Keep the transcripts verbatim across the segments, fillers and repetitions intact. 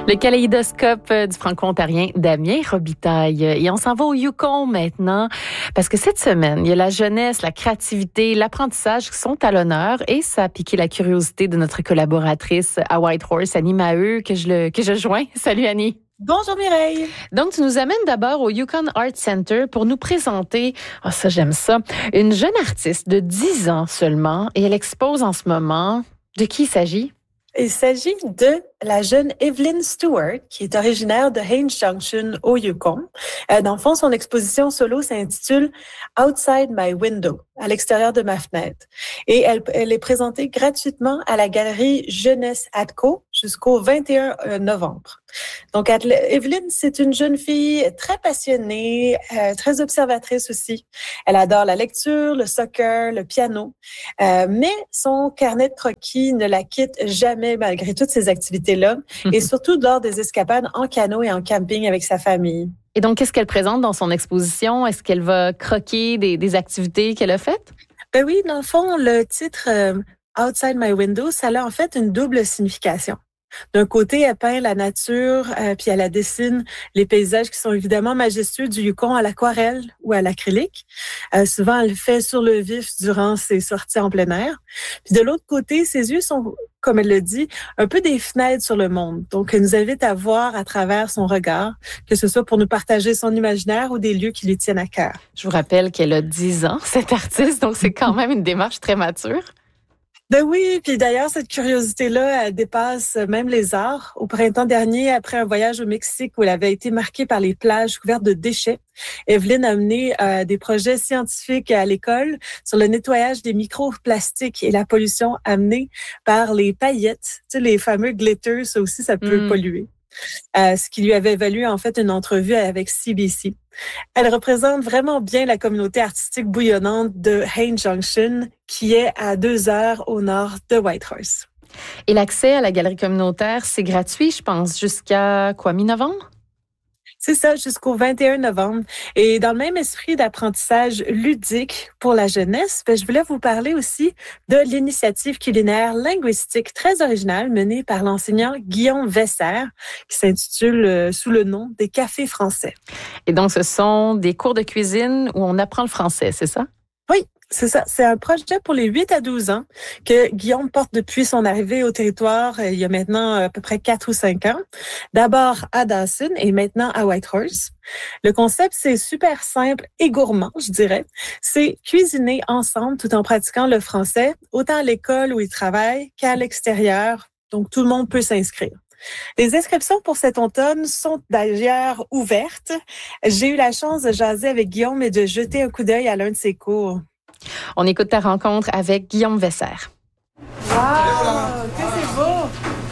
Le kaléidoscope du franco-ontarien Damien Robitaille. Et on s'en va au Yukon maintenant, parce que cette semaine, il y a la jeunesse, la créativité, l'apprentissage qui sont à l'honneur, et ça a piqué la curiosité de notre collaboratrice à Whitehorse, Annie Maheu, que je, le, que je joins. Salut Annie. Bonjour Mireille. Donc, tu nous amènes d'abord au Yukon Art Center pour nous présenter, oh ça j'aime ça, une jeune artiste de dix ans seulement, et elle expose en ce moment. De qui il s'agit? Il s'agit de la jeune Evelyn Stewart, qui est originaire de Haines Junction au Yukon. Euh, dans le fond, son exposition solo s'intitule Outside My Window, à l'extérieur de ma fenêtre. Et elle, elle est présentée gratuitement à la galerie Jeunesse Atco jusqu'au vingt et un novembre. Donc, Evelyn, c'est une jeune fille très passionnée, euh, très observatrice aussi. Elle adore la lecture, le soccer, le piano, euh, mais son carnet de croquis ne la quitte jamais malgré toutes ces activités-là, et surtout lors des escapades en canot et en camping avec sa famille. Et donc, qu'est-ce qu'elle présente dans son exposition? Est-ce qu'elle va croquer des, des activités qu'elle a faites? Ben oui, dans le fond, le titre euh, Outside My Window, ça a en fait une double signification. D'un côté, elle peint la nature, euh, puis elle la dessine les paysages qui sont évidemment majestueux du Yukon à l'aquarelle ou à l'acrylique. Euh, souvent, elle le fait sur le vif durant ses sorties en plein air. Puis de l'autre côté, ses yeux sont, comme elle le dit, un peu des fenêtres sur le monde. Donc, elle nous invite à voir à travers son regard, que ce soit pour nous partager son imaginaire ou des lieux qui lui tiennent à cœur. Je vous rappelle qu'elle a dix ans, cette artiste, donc c'est quand même une démarche très mature. Ben oui, puis d'ailleurs, cette curiosité-là, elle dépasse même les arts. Au printemps dernier, après un voyage au Mexique où elle avait été marquée par les plages couvertes de déchets, Evelyn a mené euh, des projets scientifiques à l'école sur le nettoyage des microplastiques et la pollution amenée par les paillettes. Tu sais, les fameux glitters, ça aussi, ça peut mmh. polluer. Euh, ce qui lui avait valu en fait une entrevue avec C B C. Elle représente vraiment bien la communauté artistique bouillonnante de Haines Junction, qui est à deux heures au nord de Whitehorse. Et l'accès à la galerie communautaire, c'est gratuit, je pense, jusqu'à quoi, mi-novembre? C'est ça, jusqu'au vingt et un novembre. Et dans le même esprit d'apprentissage ludique pour la jeunesse, ben, je voulais vous parler aussi de l'initiative culinaire linguistique très originale menée par l'enseignant Guillaume Vesser, qui s'intitule euh, sous le nom des cafés français. Et donc, ce sont des cours de cuisine où on apprend le français, c'est ça? Oui. C'est ça, c'est un projet pour les huit à douze ans que Guillaume porte depuis son arrivée au territoire il y a maintenant à peu près quatre ou cinq ans. D'abord à Dawson et maintenant à Whitehorse. Le concept, c'est super simple et gourmand, je dirais. C'est cuisiner ensemble tout en pratiquant le français, autant à l'école où ils travaillent qu'à l'extérieur. Donc, tout le monde peut s'inscrire. Les inscriptions pour cet automne sont d'ailleurs ouvertes. J'ai eu la chance de jaser avec Guillaume et de jeter un coup d'œil à l'un de ses cours. On écoute ta rencontre avec Guillaume Vesser. Wow, que c'est beau!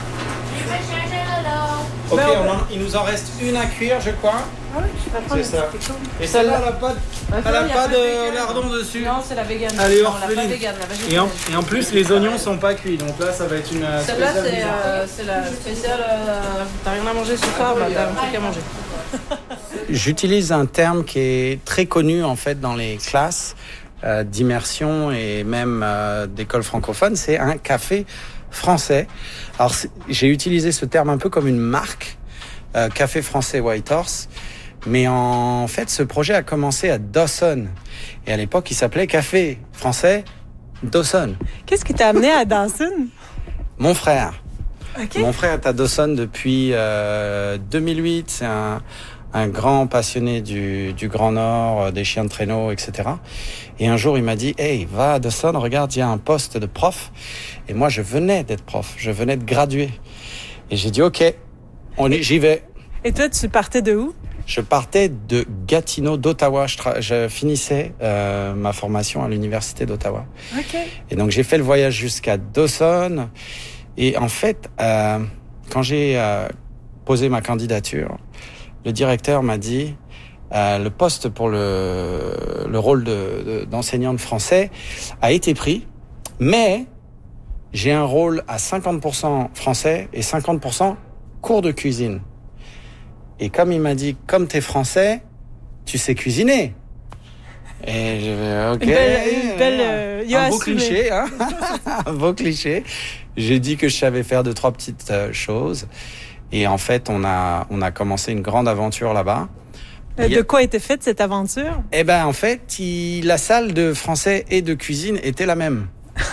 Ok, on en, il nous en reste une à cuire, je crois. Ah oui, je vais prendre c'est ça. Et celle-là, elle n'a pas, elle a pas de lardon dessus. Non, c'est la végane. Allez, non, orpheline. la pas végane, la et, en, et en plus, les oignons sont pas cuits, donc là, ça va être une celle-là, c'est, euh, c'est la spéciale. Euh, t'as rien à manger ce soir, bah, t'as un truc à manger. J'utilise un terme qui est très connu en fait dans les classes euh, d'immersion et même euh, d'école francophone, c'est un café français. Alors j'ai utilisé ce terme un peu comme une marque, euh, Café français Whitehorse, mais en fait ce projet a commencé à Dawson et à l'époque il s'appelait Café français Dawson. Qu'est-ce qui t'a amené à Dawson? Mon frère. Okay. Mon frère est à Dawson depuis euh, deux mille huit, c'est un un grand passionné du, du Grand Nord, des chiens de traîneau, et cetera. Et un jour, il m'a dit « Hey, va à Dawson, regarde, il y a un poste de prof. » Et moi, je venais d'être prof, je venais de graduer. Et j'ai dit « Ok, on y, j'y vais. » Et toi, tu partais de où? Je partais de Gatineau, d'Ottawa. Je, tra- je finissais euh, ma formation à l'université d'Ottawa. Okay. Et donc, j'ai fait le voyage jusqu'à Dawson. Et en fait, euh, quand j'ai euh, posé ma candidature, le directeur m'a dit euh, le poste pour le, le rôle de, de, d'enseignant de français a été pris, mais j'ai un rôle à cinquante pour cent français et cinquante pour cent cours de cuisine. Et comme il m'a dit, comme t'es français, tu sais cuisiner. Et je vais, ok. Une belle, une belle, euh, un beau cliché, hein. Un beau cliché. J'ai dit que je savais faire deux, trois petites euh, choses. Et en fait, on a, on a commencé une grande aventure là-bas. Euh, de quoi était faite cette aventure? Eh ben, en fait, il, la salle de français et de cuisine était la même.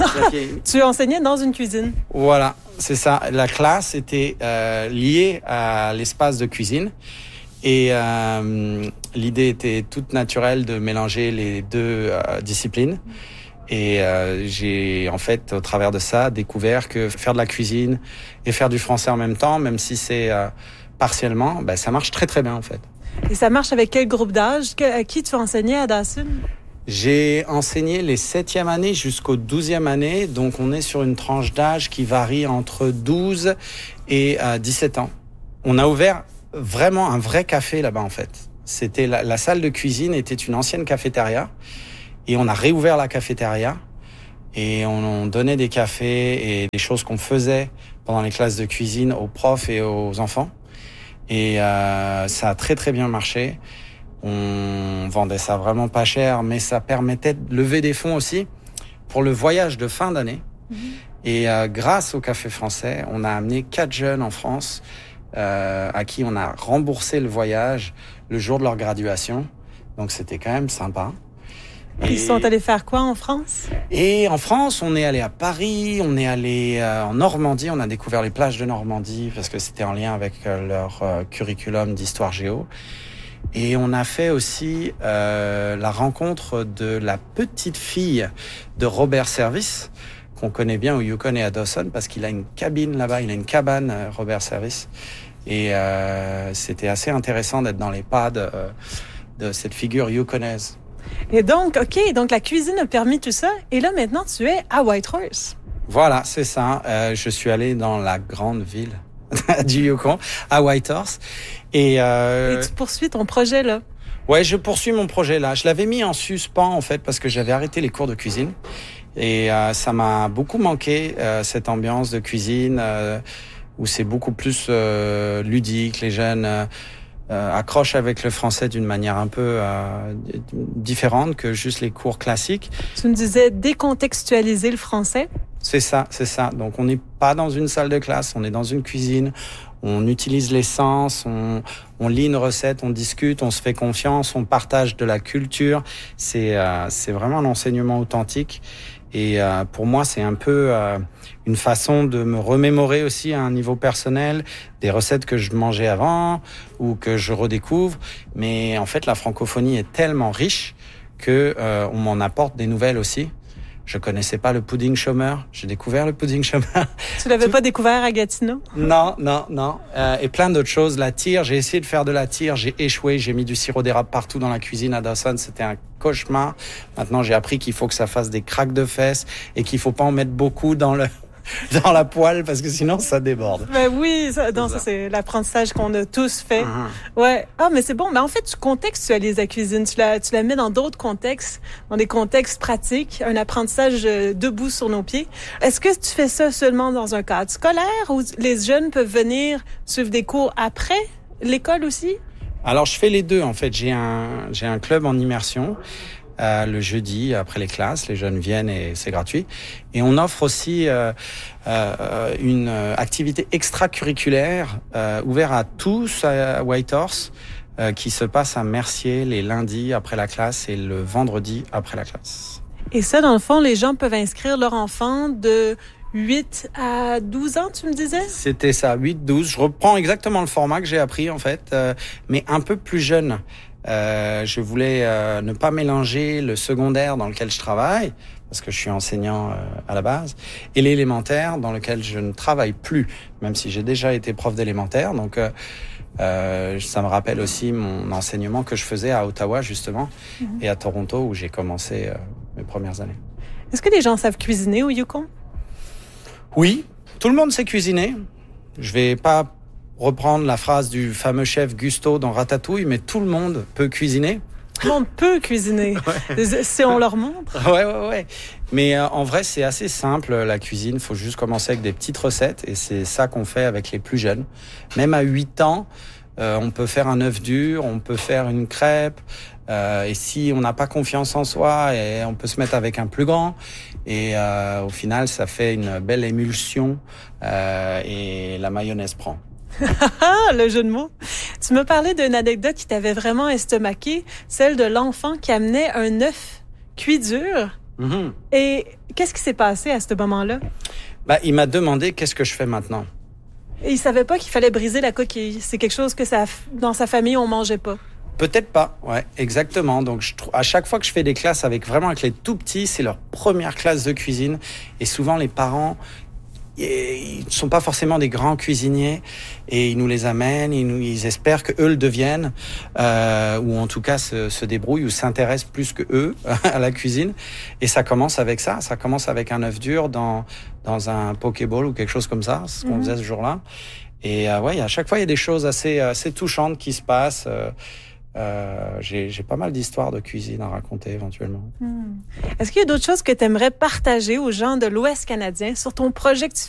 Tu enseignais dans une cuisine? Voilà, c'est ça. La classe était euh, liée à l'espace de cuisine. Et euh, l'idée était toute naturelle de mélanger les deux euh, disciplines. Et euh, j'ai, en fait, au travers de ça, découvert que faire de la cuisine et faire du français en même temps, même si c'est euh, partiellement, ben, ça marche très, très bien, en fait. Et ça marche avec quel groupe d'âge? À qui tu enseignais à Dawson? J'ai enseigné les septième années jusqu'aux douzième année. Donc, on est sur une tranche d'âge qui varie entre douze et euh, dix-sept ans. On a ouvert vraiment un vrai café là-bas, en fait. C'était la, la salle de cuisine était une ancienne cafétéria. Et on a réouvert la cafétéria. Et on, on donnait des cafés et des choses qu'on faisait pendant les classes de cuisine aux profs et aux enfants. Et euh, ça a très, très bien marché. On vendait ça vraiment pas cher, mais ça permettait de lever des fonds aussi pour le voyage de fin d'année. Mmh. Et euh, grâce au Café Français, on a amené quatre jeunes en France euh, à qui on a remboursé le voyage le jour de leur graduation. Donc c'était quand même sympa. Ils et... sont allés faire quoi en France? Et en France, on est allé à Paris, on est allé euh, en Normandie, on a découvert les plages de Normandie parce que c'était en lien avec euh, leur euh, curriculum d'histoire géo. Et on a fait aussi euh, la rencontre de la petite fille de Robert Service, qu'on connaît bien au Yukon et à Dawson, parce qu'il a une cabine là-bas, il a une cabane, Robert Service. Et euh, c'était assez intéressant d'être dans les pas de, de cette figure yukonaise. Et donc, OK, donc la cuisine a permis tout ça. Et là, maintenant, tu es à Whitehorse. Voilà, c'est ça. Euh, je suis allé dans la grande ville du Yukon, à Whitehorse. Et, euh... Et tu poursuis ton projet là? Ouais, je poursuis mon projet là. Je l'avais mis en suspens en fait parce que j'avais arrêté les cours de cuisine. Et euh, ça m'a beaucoup manqué, euh, cette ambiance de cuisine euh, où c'est beaucoup plus euh, ludique. Les jeunes euh, euh, accrochent avec le français d'une manière un peu euh, différente que juste les cours classiques. Tu me disais décontextualiser le français? C'est ça, c'est ça. Donc on n'est pas dans une salle de classe, on est dans une cuisine. On utilise les sens, on, on lit une recette, on discute, on se fait confiance, on partage de la culture. C'est, euh, c'est vraiment un enseignement authentique. Et euh, pour moi, c'est un peu euh, une façon de me remémorer aussi à un niveau personnel des recettes que je mangeais avant ou que je redécouvre. Mais en fait, la francophonie est tellement riche que euh, on m'en apporte des nouvelles aussi. Je connaissais pas le pudding chômeur. J'ai découvert le pudding chômeur. Tu l'avais Tout... pas découvert à Gatineau? Non, non, non. Euh, et plein d'autres choses. La tire, j'ai essayé de faire de la tire. J'ai échoué. J'ai mis du sirop d'érable partout dans la cuisine à Dawson. C'était un cauchemar. Maintenant, j'ai appris qu'il faut que ça fasse des craques de fesses et qu'il faut pas en mettre beaucoup dans le... dans la poêle parce que sinon ça déborde. Ben oui, ça, non, ça. ça c'est l'apprentissage qu'on a tous fait. Uh-huh. Ouais. Ah, mais c'est bon. Mais en fait, tu contextualises la cuisine. Tu la, tu la mets dans d'autres contextes, dans des contextes pratiques, un apprentissage debout sur nos pieds. Est-ce que tu fais ça seulement dans un cadre scolaire ou les jeunes peuvent venir suivre des cours après l'école aussi? Alors, je fais les deux. En fait, j'ai un, j'ai un club en immersion. Euh, le jeudi après les classes, les jeunes viennent et c'est gratuit. Et on offre aussi euh, euh, une activité extracurriculaire euh, ouverte à tous à Whitehorse euh, qui se passe à Mercier les lundis après la classe et le vendredi après la classe. Et ça, dans le fond, les gens peuvent inscrire leur enfant de huit à douze ans, tu me disais? C'était ça, huit douze. Je reprends exactement le format que j'ai appris en fait, euh, mais un peu plus jeune. Euh, je voulais euh, ne pas mélanger le secondaire dans lequel je travaille, parce que je suis enseignant euh, à la base, et l'élémentaire dans lequel je ne travaille plus, même si j'ai déjà été prof d'élémentaire. Donc, euh, euh, ça me rappelle aussi mon enseignement que je faisais à Ottawa, justement, mmh. et à Toronto, où j'ai commencé euh, mes premières années. Est-ce que les gens savent cuisiner au Yukon? Oui, tout le monde sait cuisiner. Je vais pas reprendre la phrase du fameux chef Gusteau dans Ratatouille, mais tout le monde peut cuisiner. Tout le monde peut cuisiner, ouais. Si on leur montre. Ouais, ouais, ouais. Mais euh, en vrai, c'est assez simple, la cuisine. Il faut juste commencer avec des petites recettes, et c'est ça qu'on fait avec les plus jeunes. Même à huit ans, euh, on peut faire un œuf dur, on peut faire une crêpe, euh, et si on n'a pas confiance en soi, et on peut se mettre avec un plus grand. Et euh, au final, ça fait une belle émulsion, euh, et la mayonnaise prend. Ah, le jeu de mots. Tu m'as parlé d'une anecdote qui t'avait vraiment estomaqué, celle de l'enfant qui amenait un œuf cuit dur. Mm-hmm. Et qu'est-ce qui s'est passé à ce moment-là? Bah, il m'a demandé qu'est-ce que je fais maintenant. Et il savait pas qu'il fallait briser la coquille. C'est quelque chose que ça, dans sa famille, on mangeait pas. Peut-être pas, ouais, exactement. Donc, je, à chaque fois que je fais des classes avec vraiment avec les tout petits, c'est leur première classe de cuisine. Et souvent, les parents, ils ne sont pas forcément des grands cuisiniers et ils nous les amènent, ils, nous, ils espèrent que eux le deviennent, euh, ou en tout cas se, se débrouillent ou s'intéressent plus que eux à la cuisine. Et ça commence avec ça, ça commence avec un œuf dur dans dans un pokéball ou quelque chose comme ça, c'est ce qu'on mmh. faisait ce jour-là. Et euh, ouais, à chaque fois il y a des choses assez assez touchantes qui se passent. Euh, Euh, j'ai, j'ai pas mal d'histoires de cuisine à raconter éventuellement. Hmm. Est-ce qu'il y a d'autres choses que tu aimerais partager aux gens de l'Ouest canadien sur ton projet que tu